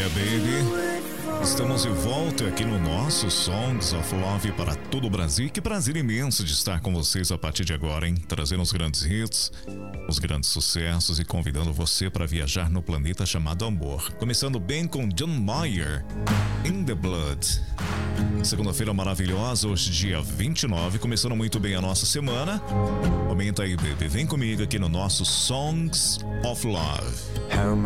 Baby. Estamos de volta aqui no nosso Songs of Love para todo o Brasil. Que prazer imenso de estar com vocês a partir de agora, hein? Trazendo os grandes hits, os grandes sucessos e convidando você para viajar no planeta chamado Amor. Começando bem com John Mayer, In the Blood. Segunda-feira maravilhosa, hoje dia 29, começando muito bem a nossa semana. Aumenta aí, baby. Vem comigo aqui no nosso Songs of Love.